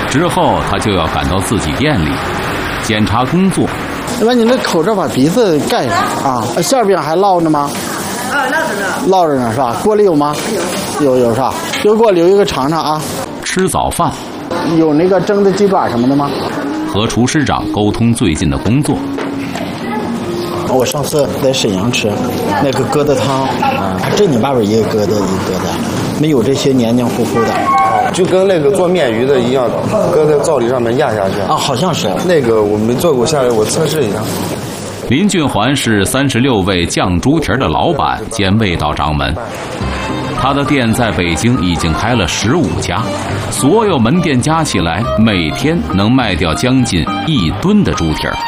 之后他就要赶到自己店里检查工作。 要不然你那口罩把鼻子盖上啊？馅饼还烙着吗？ 烙着呢。 烙着呢是吧？锅里有吗？有是吧？就给我留一个尝尝啊。 吃早饭。 有那个蒸的鸡爪什么的吗？ 和厨师长沟通最近的工作。 我上次在沈阳吃那个疙瘩汤啊，正经八百一个疙瘩一个疙瘩，没有这些黏黏糊糊的。 就跟那个做面鱼的一样，搁在灶里上面压下去啊，好像是那个我没做过，下来我测试一下。 林俊环是36味酱猪蹄的老板兼味道掌门，他的店在北京已经开了15家，所有门店加起来每天能卖掉将近1吨的猪蹄儿。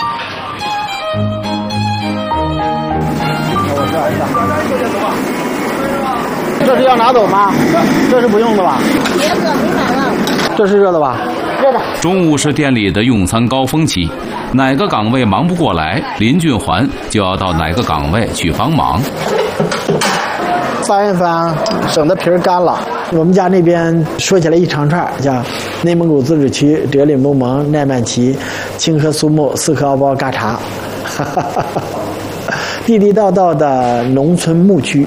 这是要拿走吗？这是不用的吧？ 别喝，没买了。 这是热的吧？ 热的。 中午是店里的用餐高峰期，哪个岗位忙不过来，林俊环就要到哪个岗位去帮忙。 翻一翻，省得皮儿干了。我们家那边说起来一长串，叫内蒙古自治区德里木盟奈曼旗清河苏木4颗奥包嘎茶，地地道道的农村牧区。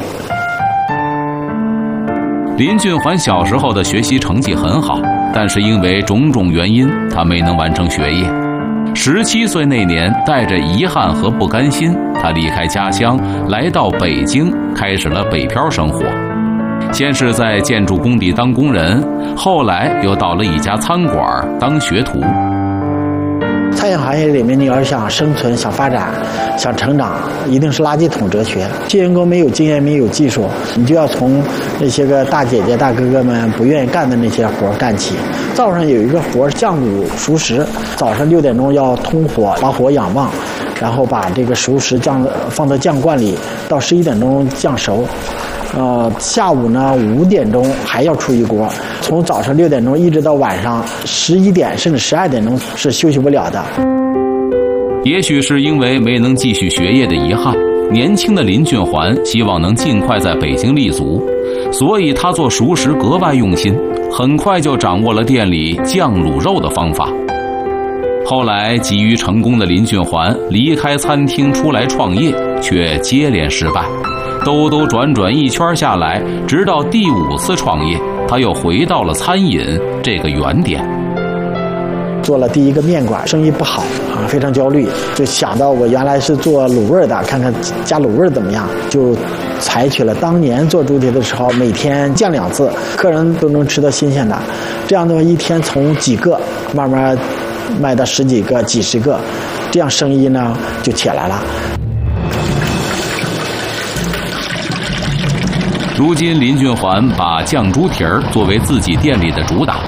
林俊环小时候的学习成绩很好，但是因为种种原因，他没能完成学业。17岁那年，带着遗憾和不甘心，他离开家乡，来到北京，开始了北漂生活。先是在建筑工地当工人，后来又到了一家餐馆当学徒。 餐饮行业里面，你要是想生存、想发展、想成长，一定是垃圾桶哲学。新员工没有经验、没有技术，你就要从那些个大姐姐、大哥哥们不愿意干的那些活干起。灶上有一个活酱卤熟食，早上6点钟要通火，把火养旺，然后把这个熟食酱放到酱罐里，到11点钟酱熟。下午呢5点钟还要出一锅，从早上6点钟一直到晚上11点甚至12点钟是休息不了的。 也许是因为没能继续学业的遗憾，年轻的林俊环希望能尽快在北京立足，所以他做熟食格外用心，很快就掌握了店里酱卤肉的方法。后来急于成功的林俊环离开餐厅出来创业，却接连失败，兜兜转转一圈下来，直到第5次创业，他又回到了餐饮这个原点。 做了第一个面馆，生意不好啊，非常焦虑，就想到我原来是做卤味的，看看加卤味怎么样，就采取了当年做猪蹄的时候每天酱2次，客人都能吃到新鲜的。这样的话，一天从几个慢慢卖到10几个、几十个，这样生意呢就起来了。 如今林俊环把酱猪蹄儿作为自己店里的主打，